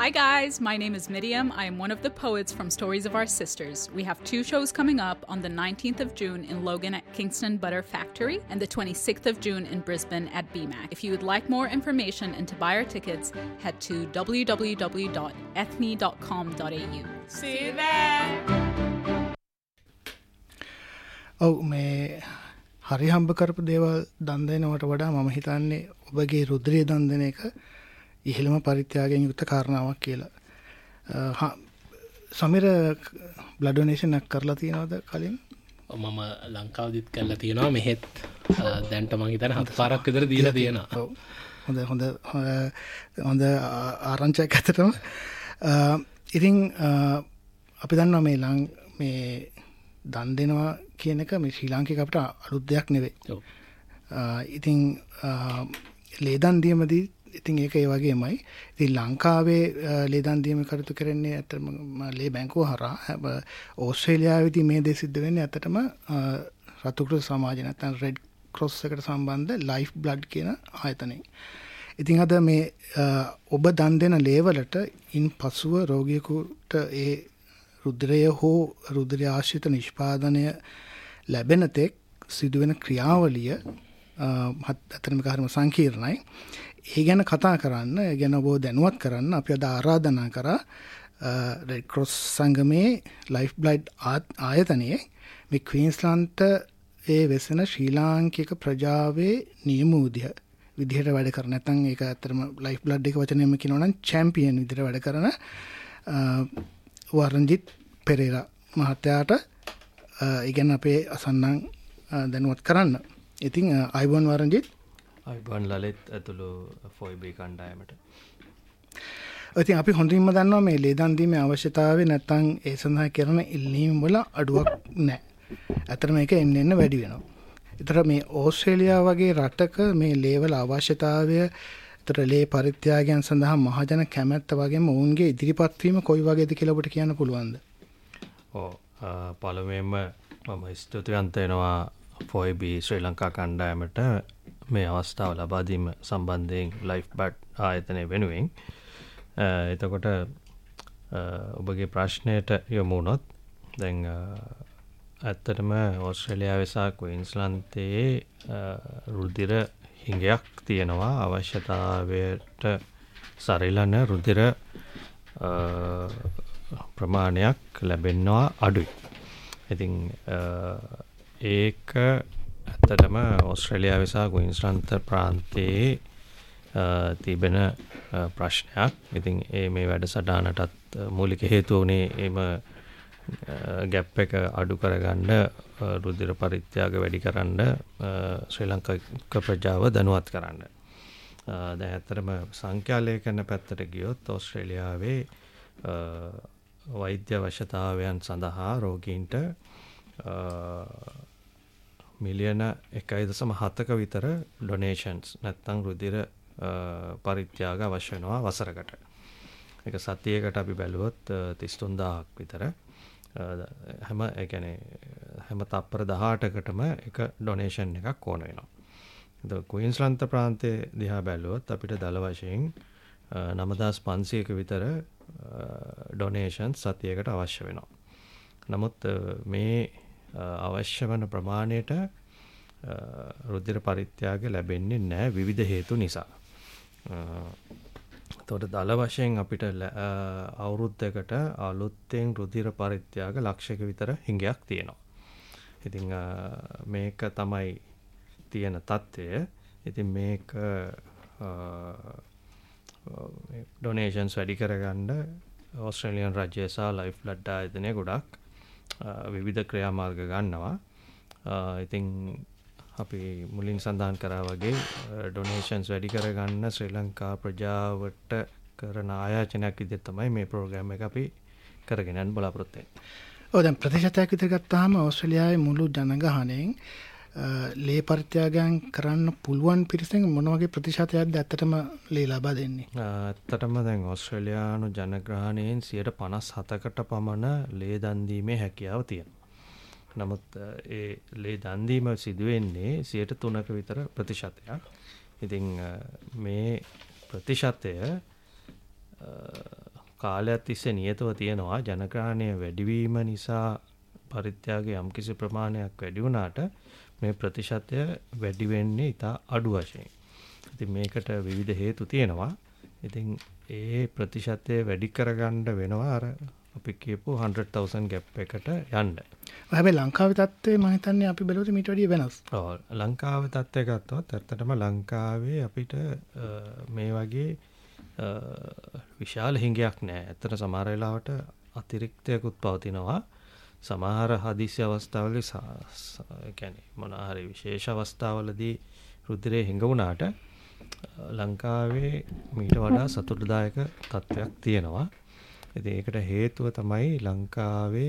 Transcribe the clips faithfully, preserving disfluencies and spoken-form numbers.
Hi guys, my name is Miriam. I am one of the poets from Stories of Our Sisters. We have two shows coming up on the nineteenth of June in Logan at Kingston Butter Factory and the twenty-sixth of June in Brisbane at B MAC. If you would like more information and to buy our tickets, head to w w w dot ethne dot com dot a u. See you there! ඔව් මේ හරි හම්බ කරපු දේවල් දන් දෙනවට වඩා මම හිතන්නේ ඔබගේ රුධිරය දන් දෙන එක ඉහළම පරිත්‍යාගයෙන් යුක්ත කාරණාවක් කියලා. සමීර බ්ලඩ් ඩොනේෂන් එකක් කරලා තියෙනවද කලින්? මම ලංකාවදිත් කරලා තියෙනවා. මෙහෙත් දැන්ට මම හිතන්නේ හත් පාරක් විතර දීලා තියෙනවා. ඔව්. හොඳ හොඳ හොඳ ආරංචියක් ඇත්තටම. ඉතින් අපි දන්නවා මේ ලං මේ දන් දෙනවා කියන එක මේ ශ්‍රී ලාංකික අපිට අලුත් දෙයක් නෙවෙයි. ඔව්. ඉතින් ලේදන් දීමදී ඉතින් ඒක ඒ වගේමයි. ඉතින් ලංකාවේ ලේදන් දීම කටයුතු කරන්නේ ඇත්තටම ලේ බැංකුව හරහා. ඕස්ට්‍රේලියාවේදී මේ දේ සිද්ධ වෙන්නේ ඇත්තටම රතු කෘෂ සමාජය නැත්නම් රෙඩ් ක්‍රොස් එකට සම්බන්ධ ලයිෆ් බ්ලඩ් කියන ආයතනයෙන්. ඉතින් අද මේ ඔබ දන් දෙන ලේවලට ඉන් පසුව රෝගියෙකුට ඒ රුධිරය හෝ රුධිර ආශ්‍රිත නිෂ්පාදනය ලැබෙන තෙක් සිදුවෙන ක්‍රියාවලිය අතරම කාර්ම සංකීර්ණයි. ඒ ගැන කතා කරන්න, ඒ ගැන ඔබ දැනුවත් කරන්න අපි අද ආරාධනා කරා රෙඩ් ක්‍රොස් සංගමේ ලයිෆ් බ්ලඩ් ආයතනයේ මේ ක්වීන්ස්ලන්ත ඒ වෙසෙන ශ්‍රී ලාංකික ප්‍රජාවේ නියම විදිහ විදිහට වැඩ කරන නැත්නම් ඒක ඇත්තටම ලයිෆ් බ්ලඩ් එක වචනයෙන්ම කියනවා නම් චැම්පියන් විදිහට වැඩ කරන වරන්ජිත් පෙරේරා මහත්තයාට ඉගෙන අපේ අසන්නන් දැනුවත් කරන්න. ඉතින් අයිබෝන් වරන්ජිත්. අයිබෝන් ලලිත් ඇතුළු ෆොයිබී කණ්ඩායමට. ඉතින් අපි හොඳින්ම දන්නවා මේ ලේදන් දීමේ අවශ්‍යතාවය නැත්නම් ඒ සඳහා කරන ඉල්ලීම් වල අඩුවක් නැහැ. ඇත්තටම මේක එන්න එන්න වැඩි වෙනවා. ඒතර මේ ඕස්ට්‍රේලියාව වගේ රටක මේ ලේවල අවශ්‍යතාවය ඒතර ලේ පරිත්‍යාගයන් සඳහා මහජන කැමැත්ත වගේම ඔවුන්ගේ ඉදිරිපත් වීම කොයි වගේද කියලා ඔබට කියන්න පුළුවන්ද? ඔව් පළමුවෙන්ම මම ස්තුතිවන්ත වෙනවා ෆොයිබී ශ්‍රී ලංකා කණ්ඩායමට මේ අවස්ථාව ලබා දීම සම්බන්ධයෙන් ලයිෆ් බ්ලඩ් ආයතනය වෙනුවෙන්. එතකොට ඔබගේ ප්‍රශ්නයට යොමු වුණොත් දැන් ඇත්තටම ඕස්ට්‍රේලියාවේ සහ ක්වීන්ස්ලන්තයේ රුධිර හිඟයක් තියෙනවා. අවශ්‍යතාවයට සරිලන රුධිර ප්‍රමාණයක් ලැබෙනවා අඩුයි. ඉතින් ඒක ඇත්තටම ඕස්ට්‍රේලියාවේ සහ ක්වීන්ස්ලන්ත ප්‍රාන්තයේ තිබෙන ප්‍රශ්නයක්. ඉතින් ඒ මේ වැඩසටහනටත් මූලික හේතුව වුණේ එම ගැප් එක අඩු කරගන්න, රුධිර පරිත්‍යාග වැඩි කරන්න, ශ්‍රී ලංකාවේ ප්‍රජාව දැනුවත් කරන්න. දැන් ඇත්තටම සංඛ්‍යා ලේඛන පැත්තට ගියොත් ඕස්ට්‍රේලියාවේ වෛද්‍ය අවශ්‍යතාවයන් සඳහා රෝගීන්ට මිලියන එකයි දශම හතක විතර ඩොනේෂන්ස් නැත්නම් රුධිර පරිත්‍යාග අවශ්‍ය වෙනවා වසරකට. ඒක සතියකට අපි බැලුවොත් තිස් තුන් දාහක් විතර. හැම ඒ කියන්නේ හැම තප්පර දහඅටකටම එක ඩොනේෂන් එකක් ඕන වෙනවා. ඒක ක්වීන්ස්ලන්ත ප්‍රාන්තයේ දිහා බැලුවොත් අපිට දල වශයෙන් නවදාස් පන්සීයක විතර ඩොනේෂන් සතියකට අවශ්‍ය වෙනවා. නමුත් මේ අවශ්‍ය වන ප්‍රමාණයට රුධිර පරිත්‍යාග ලැබෙන්නේ නැහැ විවිධ හේතු නිසා. එතකොට දල වශයෙන් අපිට අවුරුද්දකට අලුතෙන් රුධිර පරිත්‍යාග ලක්ෂයක විතර හිඟයක් තියෙනවා. ඉතින් මේක තමයි තියෙන තත්ත්වය. ඉතින් මේක ඩොනේෂන්ස් වැඩි කරගන්න ඕස්ට්‍රේලියන් රජය සහ ලයිෆ් බ්ලඩ් ආයතනය ගොඩක් විවිධ ක්‍රියාමාර්ග ගන්නවා. ඉතින් අපි මුලින් සඳහන් කරා වගේ ඩොනේෂන්ස් වැඩි කරගන්න ශ්‍රී ලංකා ප්‍රජාවට කරන ආයාචනයක් විදිහට තමයි මේ ප්‍රෝග්‍රෑම් එක අපි කරගෙන යන්න බලාපොරොත්තු වෙන්නේ. ඔව් දැන් ප්‍රතිශතයක් විතර ගත්තාම ඕස්ට්‍රේලියාවේ මුළු ජනගහනයෙන් ලේ පරිත්‍යාගයන් කරන්න පුළුවන් පිරිසෙන් මොන වගේ ප්‍රතිශතයක්ද ඇත්තටම ලේ ලබා දෙන්නේ? ඇත්තටම දැන් ඕස්ට්‍රේලියානු ජනගහනයෙන් සියයට පනස් හතකට පමණ ලේ දන් දීමේ හැකියාව තියෙනවා. නමුත් ඒ ලේ දන් දීම සිදු වෙන්නේ සියයට තුනක විතර ප්‍රතිශතයක්. ඉතින් මේ ප්‍රතිශතය කාලයක් තිස්සේ නියතව තියෙනවා ජනග්‍රහණය වැඩිවීම නිසා පරිත්‍යාගයේ යම්කිසි ප්‍රමාණයක් වැඩි වුණාට මේ ප්‍රතිශතය වැඩි වෙන්නේ ඉතා අඩු වශයෙන්. ඉතින් මේකට විවිධ හේතු තියෙනවා. ඉතින් ඒ ප්‍රතිශතය වැඩි කරගන්න වෙනවා අර අපි කියපු one hundred thousand gap එකට යන්න. හැබැයි ලංකාවේ තත්ත්වය මම හිතන්නේ අපි බැලුවොත් මීට වැඩිය වෙනස්. ඔව් ලංකාවේ තත්ත්වය ගත්තොත් ඇත්තටම ලංකාවේ අපිට මේ වගේ විශාල හිඟයක් නැහැ. ඇත්තට සමහර වෙලාවට අතිරික්තයකුත් පවතිනවා. සමහර හදිසි අවස්ථාවලදී ඒ කියන්නේ මොන හරි විශේෂ අවස්ථාවලදී රුධිරය හිඟ වුණාට ලංකාවේ මීට වඩා සතුටුදායක තත්ත්වයක් තියෙනවා. ඉතින් ඒකට හේතුව තමයි ලංකාවේ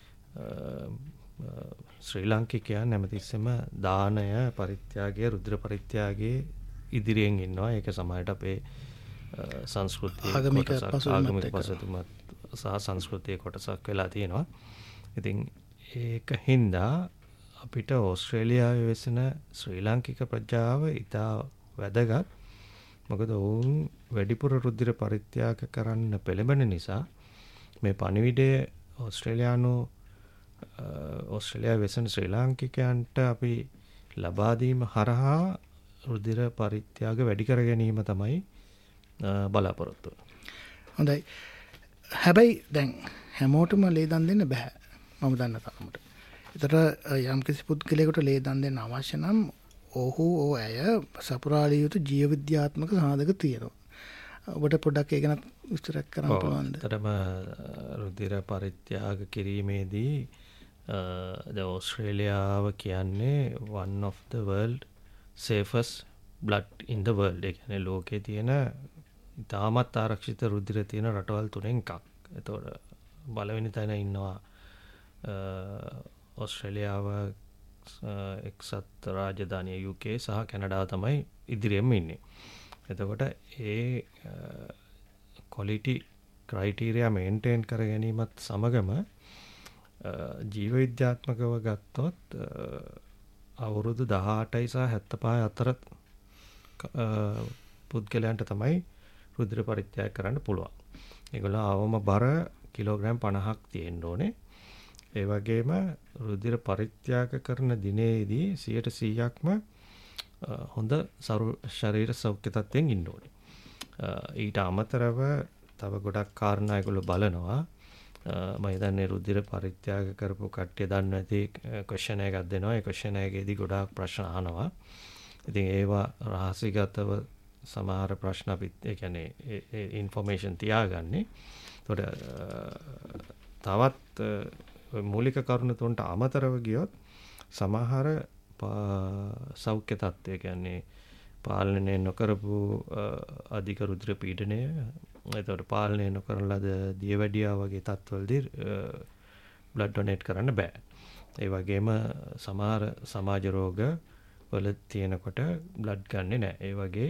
ශ්‍රී ලාංකිකයන් හැමතිස්සෙම දානය පරිත්‍යාගය රුධිර පරිත්‍යාගයේ ඉදිරියෙන් ඉන්නවා. ඒක සමහරට අපේ සංස්කෘතිය ආගමික පසුබිමත් සහ සංස්කෘතියේ කොටසක් වෙලා තියෙනවා. ඉතින් ඒක හින්දා අපිට ඕස්ට්‍රේලියාවේ වෙසෙන ශ්‍රී ලාංකික ප්‍රජාව ඉතා වැදගත්. මොකද ඔවුන් වැඩිපුර රුධිර පරිත්‍යාග කරන්න පෙළඹෙන නිසා මේ පණිවිඩය ඕස්ට්‍රේලියානු ඕස්ට්‍රේලියාවේ වෙසෙන ශ්‍රී ලාංකිකයන්ට අපි ලබා දීම හරහා රුධිර පරිත්‍යාග වැඩි කර ගැනීම තමයි බලාපොරොත්තුව. හොඳයි. හැබැයි දැන් හැමෝටම ලේ දන් දෙන්න බෑ. මම දන්න තරමට. ඒතර යම් කිසි පුද්ගලයෙකුට ලේ දන් දෙන්න අවශ්‍ය නම් ඔහු ඕ ඇය සපුරාලිය යුතු ජීව විද්‍යාත්මක සාධක තියෙනවා. ඔබට පොඩ්ඩක් ඒ ගැන විස්තරයක් කරන්න පුළුවන්ද? ඇත්තටම රුධිර පරිත්‍යාග කිරීමේදී ද ඕස්ට්‍රේලියාව කියන්නේ one of the world safest blood in the world. ඒ කියන්නේ ලෝකේ තියෙන ඉතාමත් ආරක්ෂිත රුධිර තියෙන රටවල් තුනෙන් එකක්. එතකොට බලවෙනි තැන ඉන්නවා ඕස්ට්‍රේලියාව, එක්සත් රාජධානිය යු කේ සහ කැනඩාව තමයි ඉදිරියෙන්ම ඉන්නේ. එතකොට ඒ ක්වොලිටි ක්‍රයිටීරියා මේන්ටේන් කර ගැනීමත් සමගම ජීව විද්‍යාත්මකව ගත්තොත් අවුරුදු දහඅටයි සහ හැත්තෑපහ අතර පුද්ගලයන්ට තමයි රුධිර පරිත්‍යාග කරන්න පුළුවන්. ඒගොල්ලෝ අවම බර කිලෝග්‍රෑම් පනහක් තියෙන්න ඕනේ. ඒ වගේම රුධිර පරිත්‍යාග කරන දිනේදී සියයට සීයක්ම හොඳ ශරීර සෞඛ්‍ය තත්ත්වයෙන් ඉන්න ඕනේ. ඊට අමතරව තව ගොඩක් කාරණා ඒගොල්ලෝ බලනවා. මම හිතන්නේ රුධිර පරිත්‍යාග කරපු කට්ටිය දන්නේ නැති ක්වෙස්චන් එකක් දෙනවා. ඒ ක්වෙස්චන් එකේදී ගොඩාක් ප්‍රශ්න අහනවා. ඉතින් ඒවා රහසිගතව සමහර ප්‍රශ්න අපිත් ඒ කියන්නේ ඒ ඉන්ෆර්මේෂන් තියාගන්නේ. ඒතකොට තවත් මූලික කරුණු තුනට අමතරව ගියොත් සමහර සෞඛ්‍ය තත්ත්වය කියන්නේ පාලනය නොකරපු අධික රුධිර පීඩනය, එතකොට පාලනය නොකරන ලද දියවැඩියා වගේ තත්ත්වවලදී බ්ලඩ් ඩොනේට් කරන්න බෑ. ඒ වගේම සමහර සමාජ රෝග වල තියෙනකොට බ්ලඩ් ගන්නෙ නෑ. ඒ වගේ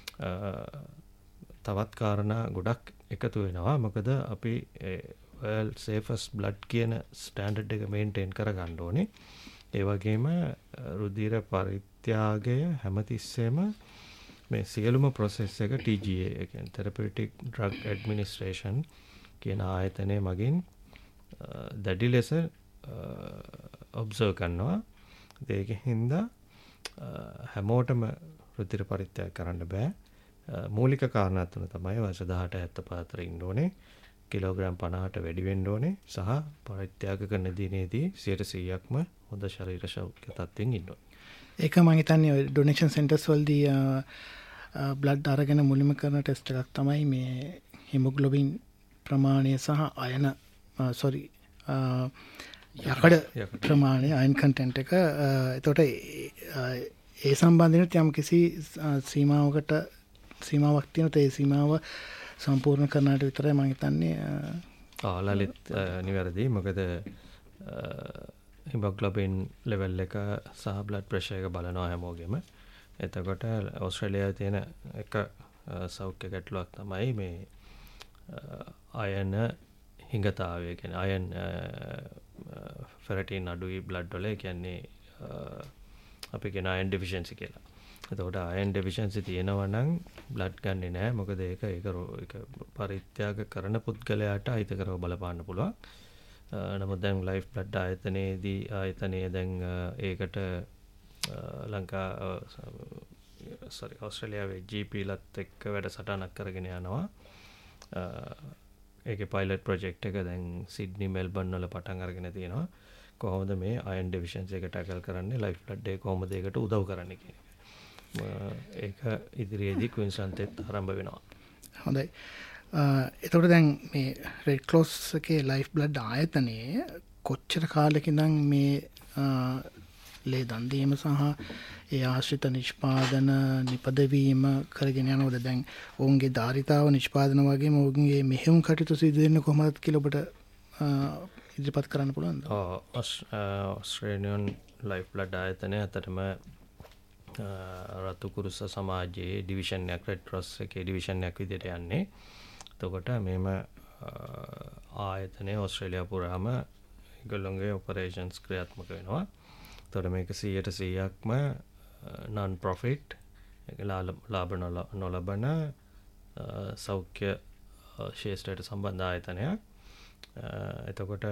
තවත් කාරණා ගොඩක් එකතු වෙනවා. මොකද අපි world safest blood කියන ස්ටෑන්ඩඩ් එක මේන්ටේන් කරගන්න ඕනේ. ඒ වගේම රුධිර පරිත්‍යාගය හැමතිස්සෙම මේ සියලුම ප්‍රොසෙස් එක T G A ඒ කියන්නේ therapeutic drug administration කියන ආයතනය මගින් දැඩි ලෙස ඔබ්සර්ව් කරනවා. ඒකෙන් හින්දා හැමෝටම රුධිර පරිත්‍යාග කරන්න බෑ. මූලික කාරණා තුන තමයි වර්ෂ දහඅට හැත්තෑපහ අතර ඉන්න ඕනේ, කිලෝග්‍රෑම් පනහට වැඩි වෙන්න ඕනේ සහ පරිත්‍යාග කරන දිනේදී සියයට සීයක්ම හොඳ ශරීර සෞඛ්‍ය තත්ත්වයෙන් ඉන්න ඕනේ. ඒක මම හිතන්නේ ඩොනේෂන් සෙන්ටර්ස් වලදී බ්ලඩ් අරගෙන මුලින්ම කරන ටෙස්ට් එකක් තමයි මේ හිමොග්ලොබින් ප්‍රමාණය සහ අයන සෝරි යකඩ ප්‍රමාණය අයන් කන්ටෙන්ට් එක. එතකොට ඒ සම්බන්ධයෙන් යම් කිසි සීමාවකට සීමාවක් තියෙනවා. ඒ සීමාව සම්පූර්ණ කරනාට විතරයි මම හිතන්නේ. ආ ලලිත් නිවැරදි. මොකද හිමොග්ලොබින් ලෙවල් එක සහ බ්ලඩ් ප්‍රෙෂර් එක බලනවා හැමෝගෙම. එතකොට ඕස්ට්‍රේලියාවේ තියෙන එක සෞඛ්‍ය ගැටලුවක් තමයි මේ අයන හිඟතාවය. කියන්නේ අයන් ෆෙරටින් අඩුයි බ්ලඩ් වල. ඒ කියන්නේ අපි කියන අයන් ඩෙෆිෂියන්සි කියලා. එතකොට අයන් ඩෙෆිෂන්සි තියෙනවා නම් බ්ලඩ් ගන්නේ නැහැ. මොකද ඒක ඒක ඒක පරිත්‍යාග කරන පුද්ගලයාට අහිතකරව බලපාන්න පුළුවන්. නමුත් දැන් ලයිෆ් බ්ලඩ් ආයතනයේදී ආයතනයේ දැන් ඒකට ලංකා සෝරි ඕස්ට්‍රේලියාවේ ජී පී ලත් එක්ක වැඩසටහනක් කරගෙන යනවා. ඒකේ පයිලට් ප්‍රොජෙක්ට් එක දැන් සිඩ්නි මෙල්බර්න් වල පටන් අරගෙන තියෙනවා. කොහොමද මේ අයන් ඩෙෆිෂන්සි එක ටැකල් කරන්නේ, ලයිෆ් බ්ලඩ් එක කොහොමද ඒකට උදව් කරන්නේ කියන එක. ඒක ඉදිරියේදී ක්වීන්ස්ලන්තෙත් ආරම්භ වෙනවා. හොඳයි. එතකොට දැන් මේ රෙඩ් ක්‍රොස් එකේ ලයිෆ් බ්ලඩ් ආයතනයේ කොච්චර කාලෙකින් නම් මේ ලේ දන් දීම සහ ඒ ආශ්‍රිත නිෂ්පාදන නිපදවීම කරගෙන යනවද? දැන් ඔවුන්ගේ ධාරිතාව නිෂ්පාදන වගේම ඔවුන්ගේ මෙහෙයුම් කටයුතු සිදු වෙන්නේ කොහොමද කියලා ඔබට ඉදිරිපත් කරන්න පුළුවන්ද? ඔව් ඔස්ට්‍රේලියන් ලයිෆ් බ්ලඩ් ආයතනය අතරම රතු කුරුස සමාජයේ ඩිවිෂන් එකක් රෙඩ් ක්‍රොස් එකේ ඩිවිෂන් එකක් විදිහට යන්නේ. එතකොට මේම ආයතනයේ ඕස්ට්‍රේලියාව පුරාම ඒගොල්ලෝගේ ඔපරේෂන්ස් ක්‍රියාත්මක වෙනවා. එතකොට මේක සීයට සීයක්ම non profit ලාභ නොලබන සෞඛ්‍ය ශේෂ්ත්‍රයට සම්බන්ධ ආයතනයක්. එතකොට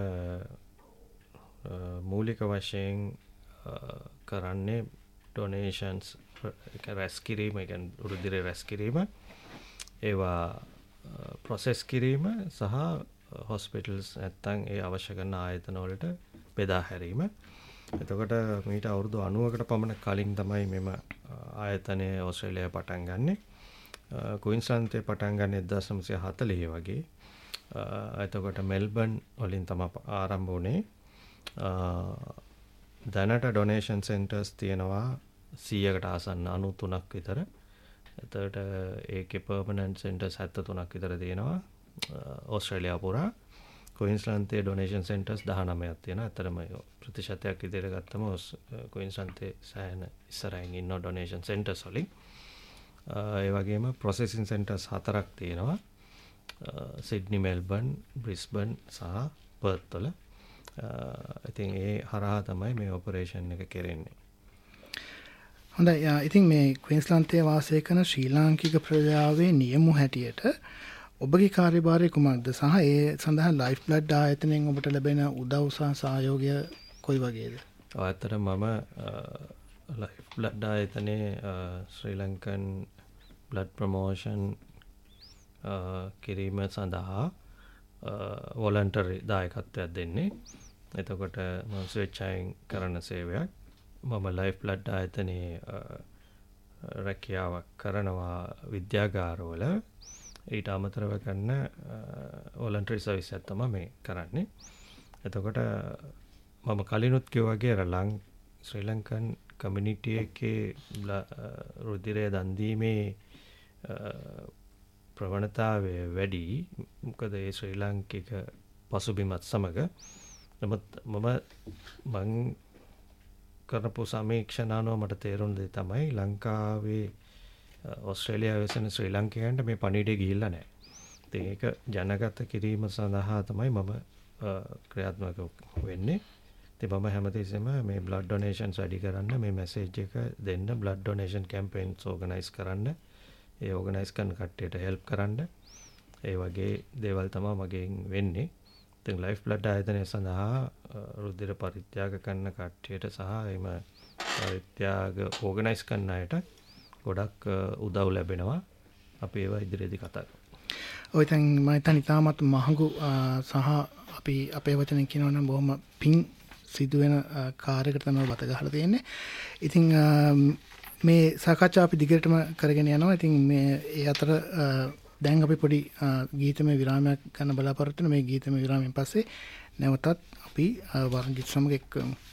මූලික වශයෙන් කරන්නේ ඩොනේෂන්ස් රැස් කිරීම, ඒ කියන්නේ උරුදිරේ රැස් කිරීම, ඒවා ප්‍රොසෙස් කිරීම සහ හොස්පිටල්ස් නැත්තම් ඒ අවශ්‍ය කරන ආයතන වලට බෙදා හැරීම. එතකොට මීට අවුරුදු අනූවකට පමණ කලින් තමයි මෙම ආයතනය ඕස්ට්‍රේලියාවේ පටන් ගන්නෙ. ක්වීන්ස්ලන්තේ පටන් ගන්නේ එක්දාස් නවසිය හතළිහ වගේ. එතකොට මෙල්බර්න් වලින් තමයි ආරම්භ වුණේ. දැනට ඩොනේෂන් සෙන්ටර්ස් තියෙනවා සීයකට ආසන්න අනූතුනක් විතර. එතකොට ඒකේ පර්මනන්ට් සෙන්ටර්ස් හැත්තෑ තුනක් විතර තියෙනවා ඕස්ට්‍රේලියාව පුරා. ක්වීන්ස්ලන්තේ ඩොනේෂන් සෙන්ටර්ස් දහනවයක් තියෙනවා. ඇත්තටම ප්‍රතිශතයක් විදිහට ගත්තම ක්වීන්ස්ලන්තේ සෑහෙන ඉස්සරහින් ඉන්න ඩොනේෂන් සෙන්ටර්ස් වලින්. ඒ වගේම ප්‍රොසෙසින් සෙන්ටර්ස් හතරක් තියෙනවා. සිඩ්නි, මෙල්බර්න්, බ්‍රිස්බන් සහ පර්ත් වල. ඉතින් ඒ හරහා තමයි මේ ඔපරේෂන් එක කෙරෙන්නේ. හොඳයි. ඉතින් මේ ක්වීන්ස්ලන්තයේ වාසය කරන ශ්‍රී ලාංකික ප්‍රජාවේ නියමු හැටියට ඔබගේ කාර්යභාරය කුමක්ද සහ ඒ සඳහා ලයිෆ් බ්ලඩ් ආයතනයෙන් ඔබට ලැබෙන උදව් සහ සහයෝගය කොයි වගේද? ඇත්තට මම ලයිෆ් බ්ලඩ් ආයතනයේ ශ්‍රී ලංකන් බ්ලඩ් ප්‍රොමෝෂන් කිරීම සඳහා වොලන්ටරි දායකත්වයක් දෙන්නේ. එතකොට මම ස්වේච්ඡාවෙන් කරන සේවයක්. මම ලයිෆ් බ්ලඩ් ආයතනයේ රැකියාවක් කරනවා විද්‍යාගාරවල. ඊට අමතරව කරන වොලන්ටරි සර්විස් එකක් තමයි මේ කරන්නේ. එතකොට මම කලිනුත් කිව්වා වගේ ලං ශ්‍රී ලංකන් කමියුනිටි එකේ රුධිරය දන් දීමේ ප්‍රවණතාවය වැඩි. මොකද ඒ ශ්‍රී ලාංකික පසුබිමත් සමග. නමුත් මම මං කරපු සමීක්ෂණ අනුව මට තේරුණ දේ තමයි ලංකාවේ ඕස්ට්‍රේලියාවේ වෙසෙන ශ්‍රී ලාංකිකයන්ට මේ පණිවිඩය ගිහිල්ලා නැහැ. ඉතින් ඒක ජනගත කිරීම සඳහා තමයි මම ක්‍රියාත්මක වෙන්නේ. ඉතින් මම හැමතිස්සෙම මේ බ්ලඩ් ඩොනේෂන්ස් වැඩි කරන්න, මේ මැසේජ් එක දෙන්න, බ්ලඩ් ඩොනේෂන් කැම්පේන්ස් ඕගනයිස් කරන්න, ඒ ඕගනයිස් කරන කට්ටියට හෙල්ප් කරන්න, ඒ වගේ දේවල් තමයි මගෙන් වෙන්නේ. ඉතින් ලයිෆ් බ්ලඩ් ආයතනය සඳහා රුධිර පරිත්‍යාග කරන කට්ටියට සහ එම පරිත්‍යාග ඕගනයිස් කරන අයට ගොඩක් උදව් ලැබෙනවා. අපි ඒවා ඉදිරියේදී කතා කරමු. ඔය දැන් මම හිතන්නේ ඉතාමත් මහඟු සහ අපි අපේ වචනෙන් කියනවා නම් බොහොම පිං සිදුවෙන කාර්යයකට තමයි බත ගහලා තියෙන්නේ. ඉතින් මේ සාකච්ඡාව අපි දිගටම කරගෙන යනවා. ඉතින් මේ ඒ අතර දැන් අපි පොඩි ගීතමය විරාමයක් ගන්න බලාපොරොත්තු වෙන. මේ ගීතමය විරාමයෙන් පස්සේ නැවතත් අපි වර්ණජිත් සමග එක්ක වෙමු.